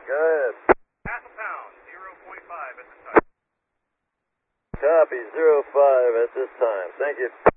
Go ahead. Half a pound, 0.5 at this time. Copy, 05 at this time. Thank you.